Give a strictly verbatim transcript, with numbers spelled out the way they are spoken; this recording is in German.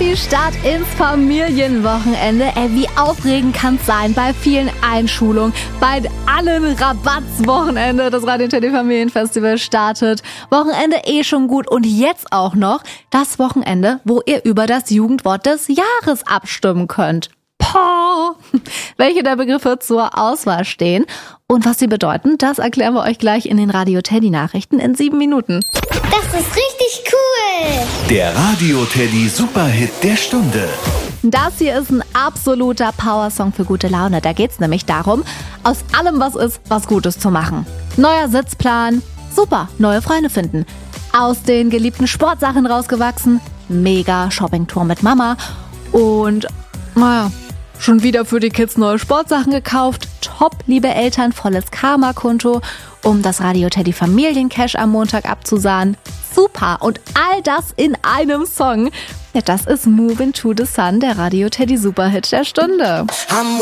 Happy Start ins Familienwochenende. Ey, wie aufregend kann es sein bei vielen Einschulungen, bei allen Rabattswochenende. Das Radio Teddy Familienfestival startet. Wochenende eh schon gut und jetzt auch noch das Wochenende, wo ihr über das Jugendwort des Jahres abstimmen könnt. Poh! Welche der Begriffe zur Auswahl stehen und was sie bedeuten, das erklären wir euch gleich in den Radio Teddy Nachrichten in sieben Minuten. Das ist richtig cool! Der Radio Teddy Superhit der Stunde. Das hier ist ein absoluter Powersong für gute Laune. Da geht's nämlich darum, aus allem was ist, was Gutes zu machen. Neuer Sitzplan, super, neue Freunde finden. Aus den geliebten Sportsachen rausgewachsen, mega Shoppingtour mit Mama und, naja, schon wieder für die Kids neue Sportsachen gekauft. Top, liebe Eltern, volles Karma-Konto, um das Radio Teddy Familiencash am Montag abzusahnen. Super! Und all das in einem Song. Ja, das ist Move Into the Sun, der Radio Teddy Superhit der Stunde.